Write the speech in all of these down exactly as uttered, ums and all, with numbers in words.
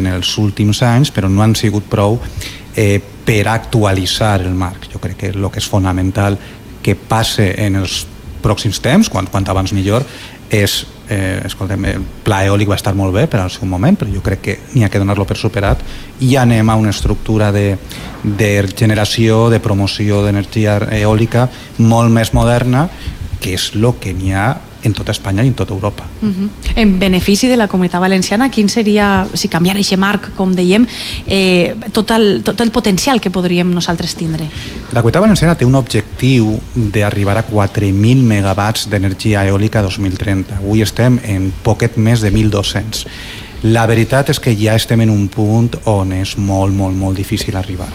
en els últims anys, però no han sigut prou eh, per actualitzar el marc. Jo crec que el que és fonamental que passe en els pròxims temps, quan, quan abans millor, és, eh, escolta'm, el pla eòlic va estar molt bé per al seu moment, però jo crec que n'hi ha que donar-lo per superat i anem a una estructura de, de generació, de promoció d'energia eòlica molt més moderna, que és el que n'hi ha en tota Espanya i en tota Europa. Uh-huh. En benefici de la Comunitat Valenciana, quin seria, si canviara aquest marc, com dèiem, eh, tot, el, tot el potencial que podríem nosaltres tindre? La Comunitat Valenciana té un objectiu d'arribar a quatre mil megawatts d'energia eòlica a dos mil trenta. Avui estem en poquet més de mil dos-cents. La veritat és que ja estem en un punt on és molt, molt, molt difícil arribar.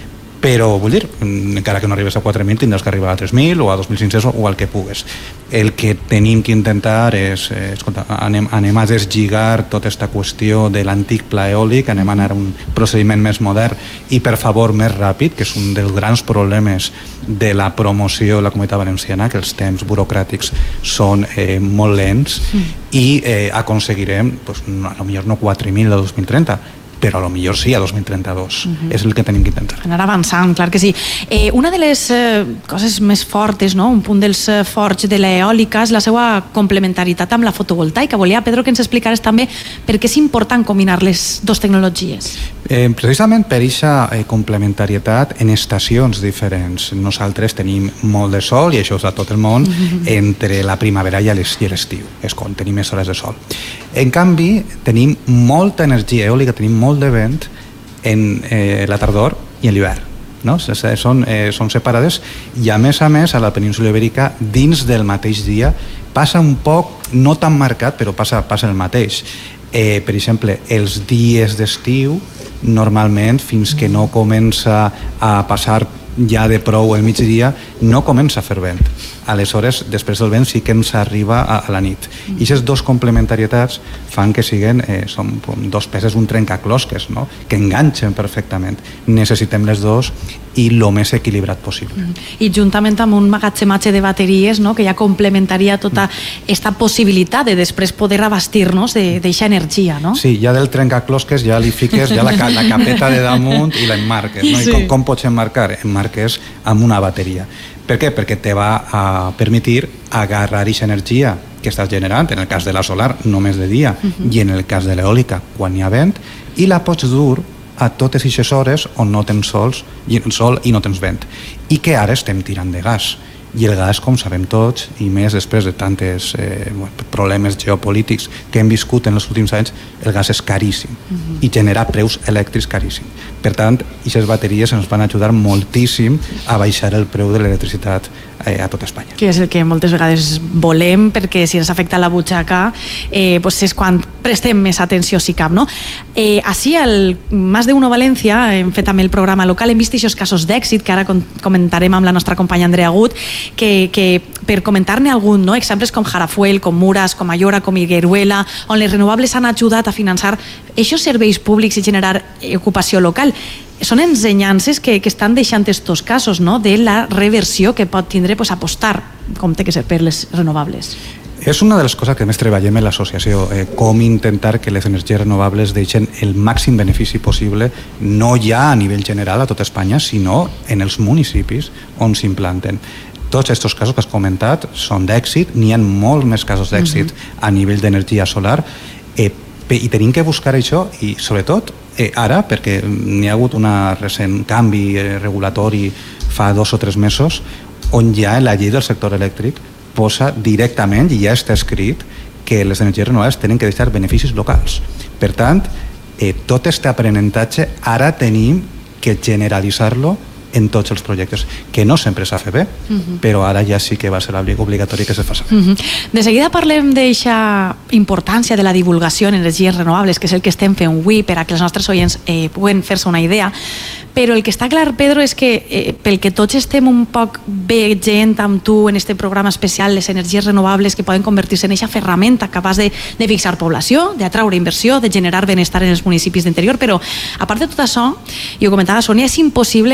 Però, vull dir, encara que no arribes a quatre mil, tindràs que arribar a tres mil o a dos mil cinc-cents o al que pugues. El que tenim que intentar és, eh, escolta, anem, anem a deslligar tota aquesta qüestió de l'antic pla eòlic, anem a anar a un procediment més modern i, per favor, més ràpid, que és un dels grans problemes de la promoció de la Comunitat Valenciana, que els temps burocràtics són eh, molt lents, mm. i eh, aconseguirem, pues, no, potser no quatre mil a dos mil trenta, però a lo millor sí a dos mil trenta-dos. Uh-huh. És el que tenim que intentar. Anar avançant, clar que sí. Eh, una de les eh, coses més fortes, no? Un punt dels eh, forts de l'eòlica és la seva complementaritat amb la fotovoltaica. Volia, Pedro, que ens explicares també per què és important combinar les dues tecnologies. Eh, precisament per aquesta eh, complementarietat en estacions diferents. Nosaltres tenim molt de sol, i això és a tot el món, uh-huh. entre la primavera i l'estiu. És quan tenim més hores de sol. En canvi, tenim molta energia eòlica, tenim molt de vent en eh, la tardor i en l'hivern. No? Són, eh, són separades i, a més a més, a la península Ibèrica, dins del mateix dia, passa un poc, no tan marcat, però passa, passa el mateix. Eh, per exemple, els dies d'estiu, normalment, fins que no comença a passar ja de prou el migdia, no comença a fer vent. Aleshores, després del vent sí que ens arriba a, a la nit. I aquestes dues complementarietats fan que siguin, eh, són dos peces, un trencaclosques, no? Que enganxen perfectament. Necessitem les dues i el més equilibrat possible. I juntament amb un magatzematge de bateries, no? Que ja complementaria tota aquesta possibilitat de després poder abastir-nos d'aquesta energia, no? Sí, ja del trencaclosques ja li fiques ja la, la capeta de damunt i l'emmarques, no? Sí. I com, com pots emmarcar? Emmarques amb una bateria. Per què? Perquè te va a permetir agarrar aquesta energia que estàs generant, en el cas de la solar només de dia, uh-huh. i en el cas de l'eòlica quan hi ha vent, i la pots dur a totes aquestes hores on no tens sols, sol i no tens vent, i que ara estem tirant de gas. I el gas, com sabem tots, i més després de tantes eh, problemes geopolítics que hem viscut en els últims anys, el gas és caríssim uh-huh. i genera preus elèctrics caríssims. Per tant, aquestes bateries ens van ajudar moltíssim a baixar el preu de l'electricitat eh, a tot Espanya. Que és el que moltes vegades volem, perquè si ens afecta la butxaca eh, pues és quan prestem més atenció, si cap, no? Eh, així, al Más de Uno València, hem fet també el programa local, hem vist aquests casos d'èxit, que ara comentarem amb la nostra companya Andrea Gut, que, que per comentar-ne algun, no? Exemples com Jarafuel, com Muras, com Ayora, com Higueruela, on les renovables han ajudat a finançar aquests serveis públics i generar ocupació local. Són ensenyances que, que estan deixant estos casos, no? De la reversió que pot tindre pues, apostar, com té que ser, per les renovables. És una de les coses que més treballem en l'associació, eh, com intentar que les energies renovables deixen el màxim benefici possible, no ja a nivell general a tota Espanya, sinó en els municipis on s'implanten. Tots aquests casos que has comentat són d'èxit, n'hi ha molts més casos d'èxit uh-huh. a nivell d'energia solar, eh, i tenim que buscar això, i sobretot eh, ara, perquè n'hi ha hagut un recent canvi eh, regulatori fa dos o tres mesos, on ja en la llei del sector elèctric posa directament, i ja està escrit, que les energies renovables tenen que deixar beneficis locals. Per tant, eh, tot aquest aprenentatge ara tenim que generalitzar-lo en tots els projectes, que no sempre s'ha fet bé, uh-huh. però ara ja sí que va ser obligatori que se faci bé. Uh-huh. De seguida parlem d'aquesta importància de la divulgació en energies renovables, que és el que estem fent avui per a que els nostres oients eh, puguen fer-se una idea, però el que està clar, Pedro, és que eh, pel que tots estem un poc veient amb tu en este programa especial, les energies renovables que poden convertir-se en aquesta ferramenta capaç de, de fixar població, d'atraure inversió, de generar benestar en els municipis d'interior, però a part de tot això, i ho comentava Sònia, és impossible, crec, per a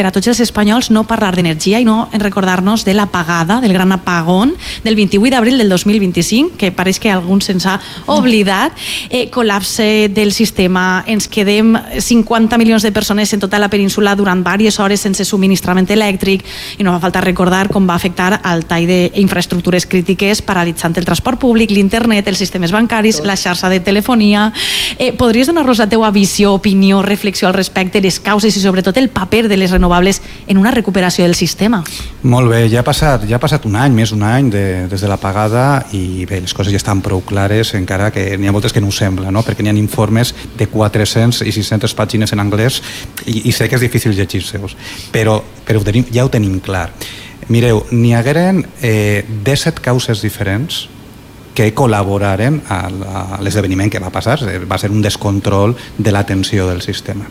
a tots els espanyols no parlar d'energia i no en recordar-nos de l'apagada, del gran apagón del vint-i-vuit d'abril del dos mil vint-i-cinc, que pareix que algú se'ns ha oblidat. Eh, col·lapse del sistema, ens quedem cinquanta milions de persones en tota la península durant diverses hores sense subministrament elèctric, i no fa falta recordar com va afectar al tall d'infraestructures crítiques, paralitzant el transport públic, l'internet, els sistemes bancaris, la xarxa de telefonia. Eh, podries donar-nos la teua visió, opinió, reflexió al respecte, les causes i sobretot el paper de les renovables en una recuperació del sistema? Molt bé, ja ha passat, ja ha passat un any, més un any de, des de l'apagada, i bé, les coses ja estan prou clares, encara que n'hi ha moltes que no ho sembla, no? Perquè n'hi ha informes de quatre-cents i sis-centes pàgines en anglès i, i sé que és difícil llegir-se'ls, però, però ho tenim, ja ho tenim clar. Mireu, n'hi hagueren eh, disset causes diferents que col·laboraren a l'esdeveniment que va passar, va ser un descontrol de la tensió del sistema.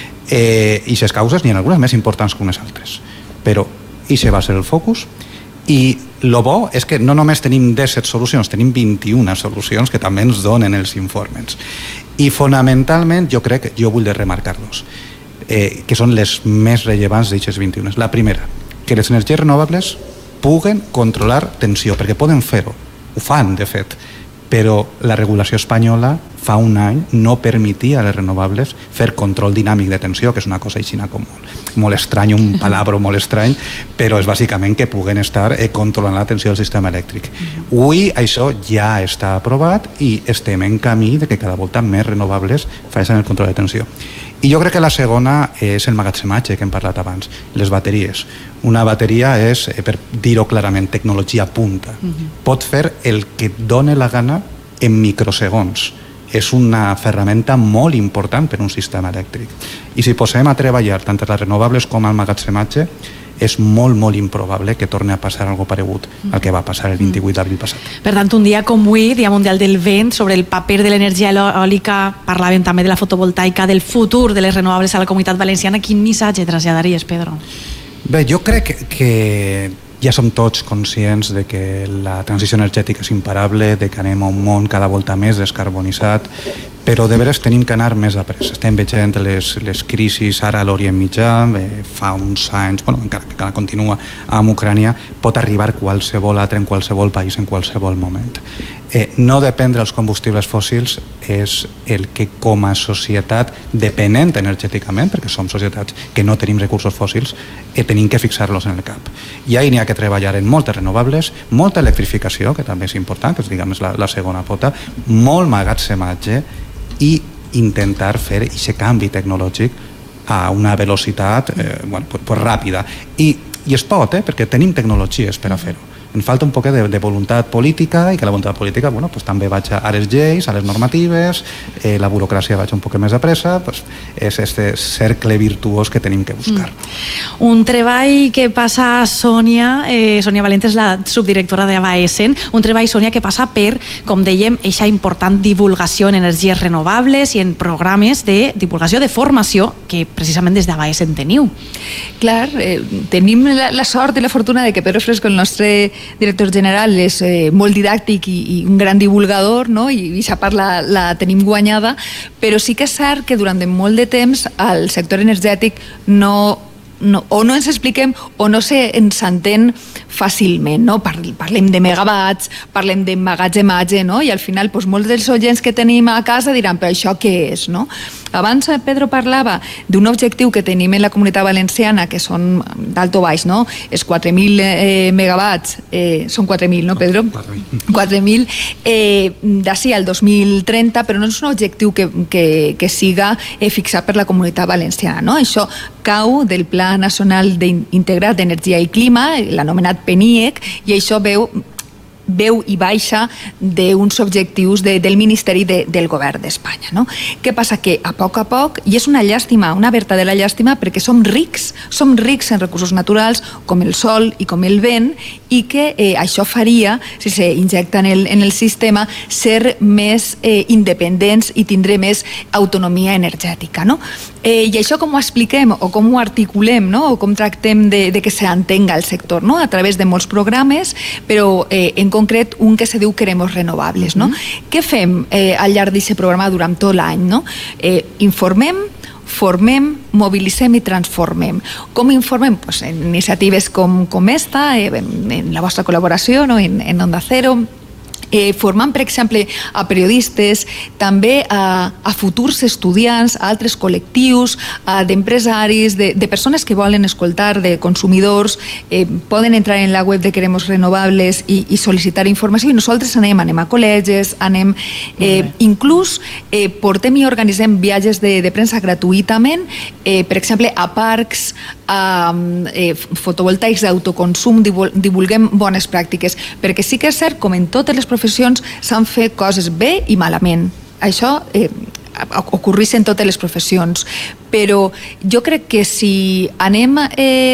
Eh, I aquestes causes n'hi ha algunes més importants que unes altres, però això va ser el focus, i el bo és que no només tenim disset solucions, tenim vint-i-una solucions que també ens donen els informes. I fonamentalment jo crec, jo vull remarcar-los, eh, que són les més rellevants d'aquestes vint-i-una. La primera, que les energies renovables puguen controlar tensió, perquè poden fer-ho, ho fan de fet, però la regulació espanyola fa un any no permetia a les renovables fer control dinàmic de tensió, que és una cosa així com molt, molt estrany, un palabro molt estrany, però és bàsicament que puguen estar eh, controlant la tensió del sistema elèctric. Avui això ja està aprovat i estem en camí de que cada volta més renovables facin el control de tensió. I jo crec que la segona és el magatzematge que hem parlat abans, les bateries. Una bateria és, per dir-ho clarament, tecnologia punta. Pot fer el que et doni la gana en microsegons. És una ferramenta molt important per un sistema elèctric. I si posem a treballar tant les renovables com el magatzematge, és molt, molt improbable que torni a passar algo paregut al que va passar el vint-i-vuit d'abril passat. Per tant, un dia com avui, Dia Mundial del Vent, sobre el paper de l'energia eòlica, parlàvem també de la fotovoltaica, del futur de les renovables a la Comunitat Valenciana. Quin missatge traslladaries, Pedro? Bé, jo crec que ja som tots conscients de que la transició energètica és imparable, de que anem a un món cada volta més descarbonitzat, però de veres tenim que anar més a pressa. Estem veient les, les crisis ara a l'Orient Mitjà, eh, fa uns anys, bueno, encara que encara continua amb Ucrània, pot arribar qualsevol altre en qualsevol país en qualsevol moment. Eh, no dependre dels combustibles fòssils és el que com a societat dependent energèticament, perquè som societats que no tenim recursos fòssils, eh, tenim que fixar-los en el cap. I ahir n'hi ha que treballar en moltes renovables, molta electrificació, que també és important, que és diguem, la, la segona pota, molt magatzematge i intentar fer aquest canvi tecnològic a una velocitat eh, bueno, pues, pues ràpida. I, i es pot, eh, perquè tenim tecnologies per a fer-ho. En falta un poc de, de voluntat política, i que la voluntat política bueno, pues, també vaig a les lleis, a les normatives, eh, la burocràcia vaig un poc més a pressa, pues, és este cercle virtuós que tenim que buscar. Mm. Un treball que passa, Sònia, eh, Sònia Valente és la subdirectora de Abaesen, un treball, Sònia, que passa per, com dèiem, eixa important divulgació en energies renovables i en programes de divulgació de formació que precisament des d'Abaesen teniu. Clar, eh, tenim la, la sort i la fortuna de que Pedro Fresco, el nostre director general, és eh, molt didàctic i, i un gran divulgador, no? I aquesta part la, la tenim guanyada, però sí que és cert que durant molt de temps el sector energètic no, no, o no ens expliquem o no se ens entén fàcilment, no? Parlem de megawatts, parlem d'emmagatzematge, no? I al final doncs, molts dels oients que tenim a casa diran, però això què és, no? Abans Pedro parlava d'un objectiu que tenim en la Comunitat Valenciana, que són d'alt o baix, no? És quatre mil eh, megawatts, eh, són quatre mil, no, Pedro? quatre mil eh, d'ací al dos mil trenta, però no és un objectiu que, que, que siga eh, fixat per la Comunitat Valenciana, no? Això cau del Pla Nacional Integrat d'Energia i Clima, l'anomenat P N I E C, i això veu veu i baixa d'uns objectius de, del Ministeri de, del Govern d'Espanya. No? Què passa? Que a poc a poc, i és una llàstima, una verdadera llàstima, perquè som rics, som rics en recursos naturals, com el sol i com el vent, i que eh, això faria, si s'injecta en, el, en el sistema, ser més eh, independents i tindre més autonomia energètica. No? Eh, I això com ho expliquem o com ho articulem, no? O com tractem de, de que s'entenga el sector, no? A través de molts programes, però eh, en concret un que se diu Queremos Renovables. No? Mm-hmm. Què fem eh, al llarg d'aquest programa durant tot l'any? No? Eh, informem, formem, mobilitzem i transformem. Com informem? Pues en iniciatives com, com esta, eh, en, en la vostra col·laboració, no? en, en Onda Cero, Eh, formant, per exemple, a periodistes, també a, a futurs estudiants, a altres col·lectius, d'empresaris, de, de persones que volen escoltar, de consumidors, eh, poden entrar en la web de Queremos Renovables i, i sol·licitar informació, i nosaltres anem, anem a col·legis, anem, eh, inclús eh, portem i organitzem viatges de, de premsa gratuïtament, eh, per exemple, a parcs, a eh, fotovoltaics d'autoconsum, divulguem bones pràctiques, perquè sí que és cert, com en totes les professions, s'han fet coses bé i malament. Això eh, ocorreix en totes les professions, però jo crec que si anem eh,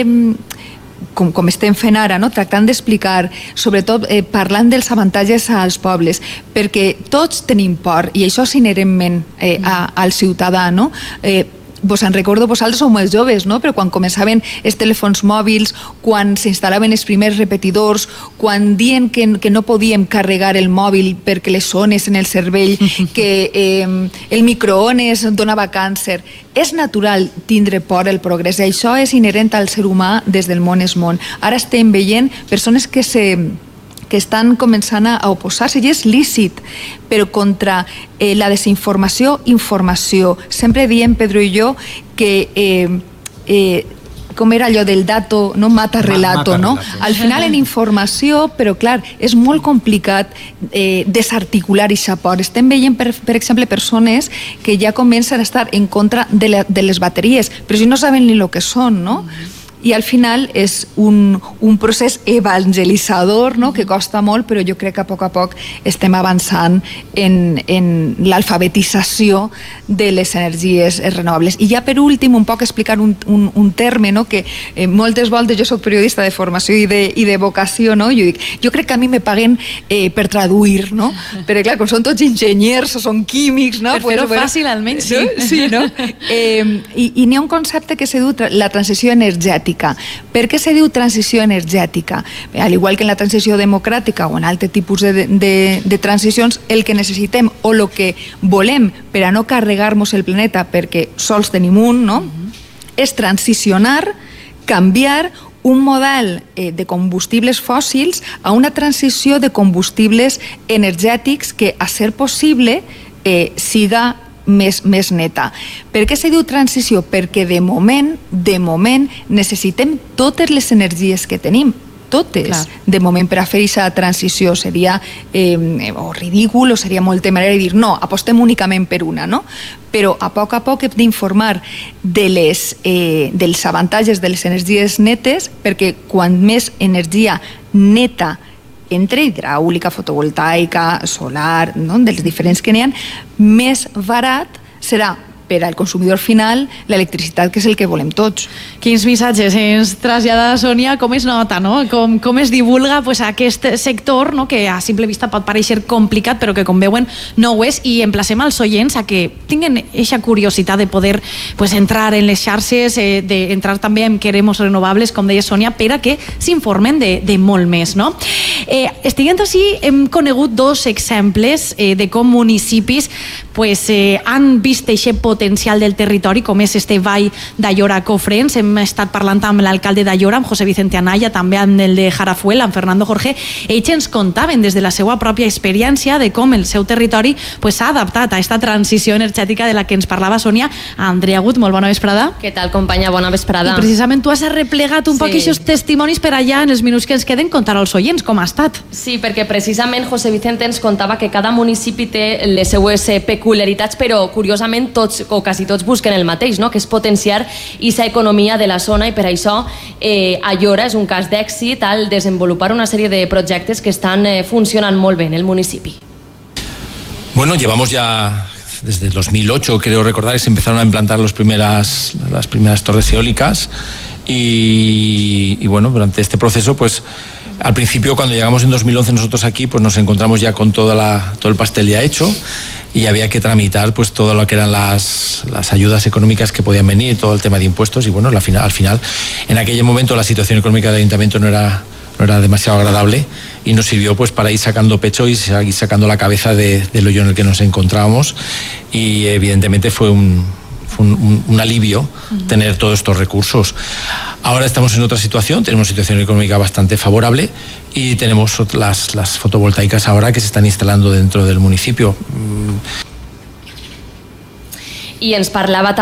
com, com estem fent ara, no? Tractant d'explicar, sobretot eh, parlant dels avantatges als pobles, perquè tots tenim por, i això és inherentment eh, a, al ciutadà, no? Eh, vos en recordo, vosaltres sou molt joves, no? Però quan començaven els telèfons mòbils, quan s'instal·laven els primers repetidors, quan dient que, que no podíem carregar el mòbil perquè les ones en el cervell, que eh, el microones donava càncer, és natural tindre por al progrés, i això és inherent al ser humà des del món és món. Ara estem veient persones que se... que estan començant a oposar-se, i és lícit, però contra eh, la desinformació, informació. Sempre diem, Pedro i jo, que eh, eh, com era allò del dato, no mata relato, mata no? Relato. Al final en informació, però clar, és molt complicat eh, desarticular aquesta por. Estem veient, per, per exemple, persones que ja comencen a estar en contra de, la, de les bateries, però si no saben ni el que són, no? Mm-hmm. I al final és un, un procés evangelitzador, no? Que costa molt, però jo crec que a poc a poc estem avançant en, en l'alfabetització de les energies renovables. I ja per últim, un poc explicar un, un, un terme, no? Que eh, moltes voltes jo soc periodista de formació i de, i de vocació, no? Jo dic, jo crec que a mi me paguen eh, per traduir, no? Però clar, com són tots enginyers o són químics, no? Per pues, fer-ho bueno, fàcil, almenys sí. No? Sí, no? Eh, i, I n'hi ha un concepte que se diu la transició energètica. Per què se diu transició energètica? Bé, al igual que en la transició democràtica o en altres tipus de, de, de transicions, el que necessitem o el que volem per a no carregar-nos el planeta, perquè sols tenim un, no? Mm-hmm. És transicionar, canviar un model eh, de combustibles fòssils a una transició de combustibles energètics que, a ser possible, eh, siga Més, més neta. Per què se diu transició? Perquè de moment, de moment, necessitem totes les energies que tenim, totes. Clar. De moment, per a fer aquesta transició seria eh, o ridícul o seria molt temerari dir no, apostem únicament per una, no? Però a poc a poc hem d'informar de les, eh, dels avantatges de les energies netes, perquè quan més energia neta entre hidràulica, fotovoltaica, solar, no? Dels diferents que n'hi ha, més barat serà per al consumidor final l'electricitat, que és el que volem tots. Quins missatges ens trasllada Sònia, com es nota, no? Com, com es divulga pues, aquest sector, no? Que a simple vista pot pareixer complicat, però que com veuen no ho és, i emplacem als oients a que tinguin aquesta curiositat de poder pues, entrar en les xarxes, eh, d'entrar també en Queremos Renovables, com deia Sònia, per a que s'informen de, de molt més, no? Eh, estiguent així, hem conegut dos exemples eh, de com municipis pues, eh, han vist aquest potencial del territori, com és este Vall d'Aiora-Cofrents. Hem estat parlant amb l'alcalde d'Aiora, amb José Vicente Anaya, també amb el de Jarafuel, amb Fernando Jorge. Ells ens contaven des de la seva pròpia experiència de com el seu territori s'ha pues, adaptat a aquesta transició energètica de la que ens parlava Sònia. Andrea Gut, molt bona vesprada. Què tal, companya? Bona vesprada. I precisament tu has arreplegat un sí. poc aquests testimonis per allà en els minuts que ens queden contar als oients com ha estat. Sí, perquè precisament José Vicente ens contava que cada municipi té les seues peculiaritats, però curiosament tots o quasi tots busquen el mateix, no? Que és potenciar aquesta economia de la zona, i per això eh, Aiora és un cas d'èxit al desenvolupar una sèrie de projectes que estan eh, funcionant molt bé en el municipi. Bueno, llevamos ya desde el dos mil ocho, creo recordar, que se empezaron a implantar los primeras, las primeras torres eólicas y, y bueno, durante este proceso, pues al principio, cuando llegamos en dos mil once nosotros aquí, pues nos encontramos ya con toda la, todo el pastel ya hecho, y había que tramitar pues todo lo que eran las, las ayudas económicas que podían venir, todo el tema de impuestos, y bueno, la final, al final, en aquel momento la situación económica del ayuntamiento no era, no era demasiado agradable, y nos sirvió pues para ir sacando pecho y ir sacando la cabeza de, del hoyo en el que nos encontrábamos, y evidentemente fue un, fue un, un, un alivio uh-huh. tener todos estos recursos. Ahora estamos en otra situación, tenemos una situación económica bastante favorable y tenemos las, las fotovoltaicas ahora que se están instalando dentro del municipio. I ens parlava també